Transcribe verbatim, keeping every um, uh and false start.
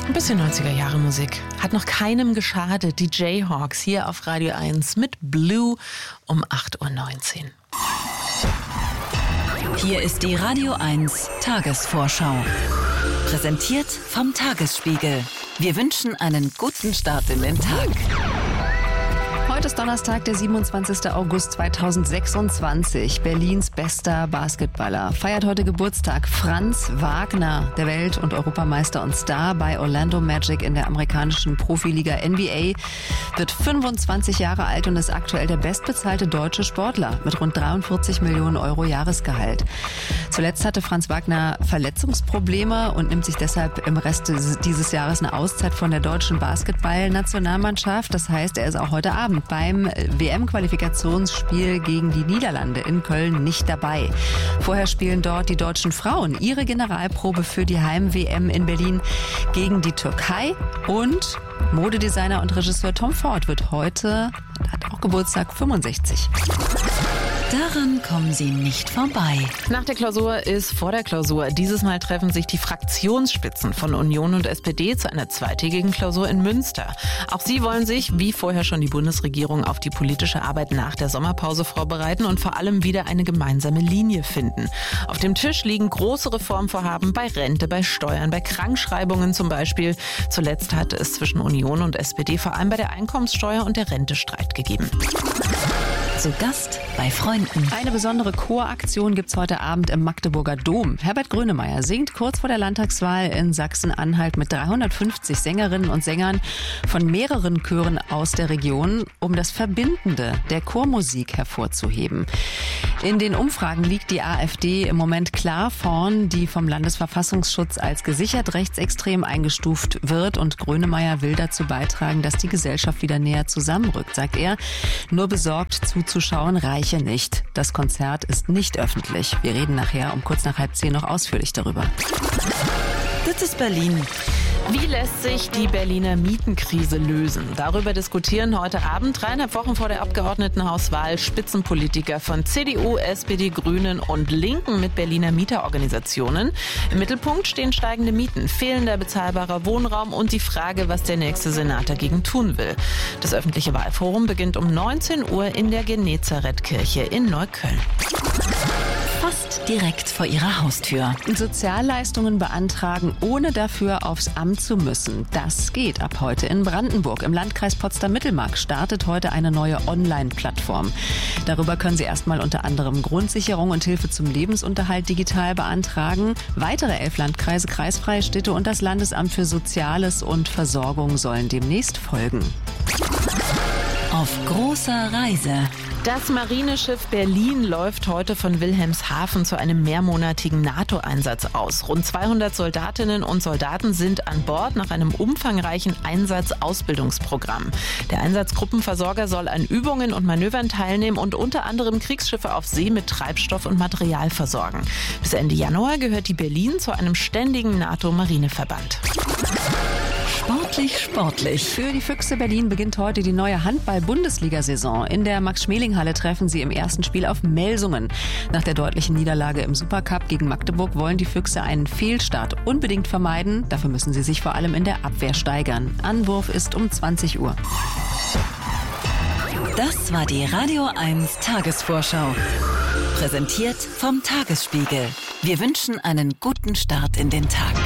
Ein bisschen neunziger-Jahre-Musik. Hat noch keinem geschadet. Die Jayhawks hier auf Radio eins mit Blue um acht Uhr neunzehn. Hier ist die Radio eins Tagesvorschau. Präsentiert vom Tagesspiegel. Wir wünschen einen guten Start in den Tag. Heute ist Donnerstag, der siebenundzwanzigster August zweitausendsechsundzwanzig. Berlins bester Basketballer feiert heute Geburtstag. Franz Wagner, der Welt- und Europameister und Star bei Orlando Magic in der amerikanischen Profiliga N B A, wird fünfundzwanzig Jahre alt und ist aktuell der bestbezahlte deutsche Sportler mit rund dreiundvierzig Millionen Euro Jahresgehalt. Zuletzt hatte Franz Wagner Verletzungsprobleme und nimmt sich deshalb im Rest dieses Jahres eine Auszeit von der deutschen Basketball-Nationalmannschaft. Das heißt, er ist auch heute Abend beim W M-Qualifikationsspiel gegen die Niederlande in Köln nicht dabei. Vorher spielen dort die deutschen Frauen ihre Generalprobe für die Heim-W M in Berlin gegen die Türkei. Und Modedesigner und Regisseur Tom Ford wird heute, hat auch Geburtstag, fünfundsechzig. Daran kommen Sie nicht vorbei. Nach der Klausur ist vor der Klausur. Dieses Mal treffen sich die Fraktionsspitzen von Union und S P D zu einer zweitägigen Klausur in Münster. Auch sie wollen sich, wie vorher schon die Bundesregierung, auf die politische Arbeit nach der Sommerpause vorbereiten und vor allem wieder eine gemeinsame Linie finden. Auf dem Tisch liegen große Reformvorhaben bei Rente, bei Steuern, bei Krankschreibungen zum Beispiel. Zuletzt hat es zwischen Union und S P D vor allem bei der Einkommenssteuer und der Rente Streit gegeben. Zu Gast bei Freunden. Eine besondere Choraktion gibt's heute Abend im Magdeburger Dom. Herbert Grönemeyer singt kurz vor der Landtagswahl in Sachsen-Anhalt mit dreihundertfünfzig Sängerinnen und Sängern von mehreren Chören aus der Region, um das Verbindende der Chormusik hervorzuheben. In den Umfragen liegt die AfD im Moment klar vorn, die vom Landesverfassungsschutz als gesichert rechtsextrem eingestuft wird. Und Grönemeyer will dazu beitragen, dass die Gesellschaft wieder näher zusammenrückt, sagt er. Nur besorgt zuzuschauen reiche nicht. Das Konzert ist nicht öffentlich. Wir reden nachher um kurz nach halb zehn noch ausführlich darüber. Das ist Berlin. Wie lässt sich die Berliner Mietenkrise lösen? Darüber diskutieren heute Abend, dreieinhalb Wochen vor der Abgeordnetenhauswahl, Spitzenpolitiker von C D U, S P D, Grünen und Linken mit Berliner Mieterorganisationen. Im Mittelpunkt stehen steigende Mieten, fehlender bezahlbarer Wohnraum und die Frage, was der nächste Senat dagegen tun will. Das öffentliche Wahlforum beginnt um neunzehn Uhr in der Genezareth-Kirche in Neukölln. Fast direkt vor Ihrer Haustür. Sozialleistungen beantragen, ohne dafür aufs Amt zu müssen. Das geht ab heute in Brandenburg. Im Landkreis Potsdam-Mittelmark startet heute eine neue Online-Plattform. Darüber können Sie erstmal unter anderem Grundsicherung und Hilfe zum Lebensunterhalt digital beantragen. Weitere elf Landkreise, kreisfreie Städte und das Landesamt für Soziales und Versorgung sollen demnächst folgen. Auf großer Reise. Das Marineschiff Berlin läuft heute von Wilhelmshaven zu einem mehrmonatigen NATO-Einsatz aus. Rund zweihundert Soldatinnen und Soldaten sind an Bord nach einem umfangreichen Einsatzausbildungsprogramm. Der Einsatzgruppenversorger soll an Übungen und Manövern teilnehmen und unter anderem Kriegsschiffe auf See mit Treibstoff und Material versorgen. Bis Ende Januar gehört die Berlin zu einem ständigen NATO-Marineverband. Sportlich, sportlich. Für die Füchse Berlin beginnt heute die neue Handball-Bundesliga-Saison. In der Max-Schmeling-Halle treffen sie im ersten Spiel auf Melsungen. Nach der deutlichen Niederlage im Supercup gegen Magdeburg wollen die Füchse einen Fehlstart unbedingt vermeiden. Dafür müssen sie sich vor allem in der Abwehr steigern. Anwurf ist um zwanzig Uhr. Das war die Radio eins Tagesvorschau. Präsentiert vom Tagesspiegel. Wir wünschen einen guten Start in den Tag.